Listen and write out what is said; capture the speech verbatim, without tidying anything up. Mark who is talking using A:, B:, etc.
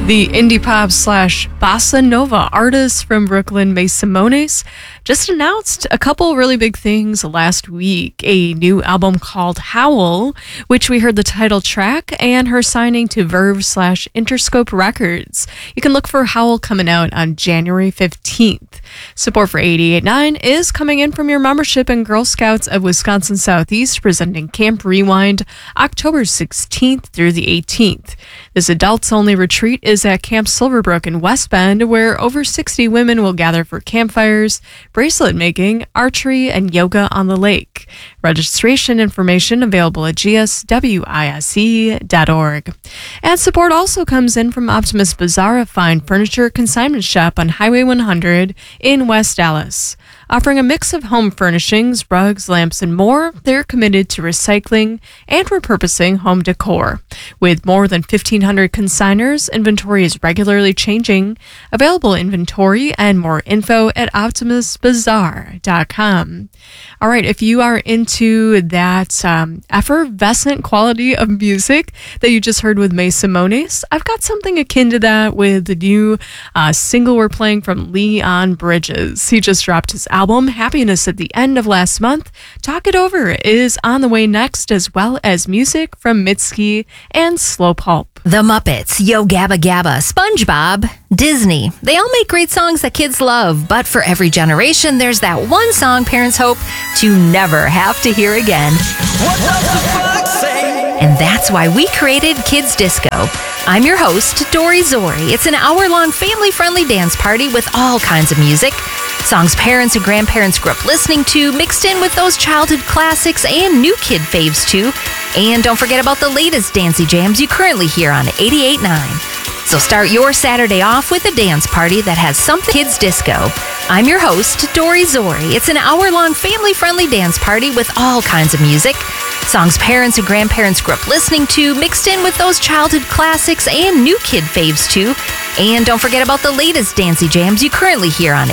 A: The indie pop slash bossa nova artist from Brooklyn, May Simones, just announced a couple really big things last week. A new album called Howl, which we heard the title track, and her signing to Verve slash Interscope Records. You can look for Howl coming out on January fifteenth. Support for eighty-eight point nine is coming in from your membership in Girl Scouts of Wisconsin Southeast, presenting Camp Rewind October sixteenth through the eighteenth. This adults-only retreat is at Camp Silverbrook in West Bend, where over sixty women will gather for campfires, bracelet making, archery, and yoga on the lake. Registration information available at g s w i s e dot org. And support also comes in from Optimus Bazaar, a fine furniture consignment shop on Highway one hundred in West Dallas. Offering a mix of home furnishings, rugs, lamps, and more, they're committed to recycling and repurposing home decor. With more than fifteen hundred consigners, inventory is regularly changing. Available inventory and more info at optimus bazaar dot com. All right, if you are into that um, effervescent quality of music that you just heard with May Simones, I've got something akin to that with the new uh, single we're playing from Leon Bridges. He just dropped his album, Happiness, at the end of last month. Talk It Over is on the way next, as well as music from Mitski and Slow Pulp.
B: The Muppets, Yo Gabba Gabba, SpongeBob, Disney. They all make great songs that kids love, but for every generation, there's that one song parents hope to never have to hear again.
C: What does the fox say?
B: And that's why we created Kids Disco. I'm your host, Dory Zori. It's an hour-long family-friendly dance party with all kinds of music. Songs parents and grandparents grew up listening to, mixed in with those childhood classics and new kid faves too. And don't forget about the latest dancey jams you currently hear on eighty-eight point nine. So start your Saturday off with a dance party that has something Kids Disco. I'm your host, Dory Zori. It's an hour-long family-friendly dance party with all kinds of music. Songs parents and grandparents grew up listening to, mixed in with those childhood classics and new kid faves too. And don't forget about the latest dancey jams you currently hear on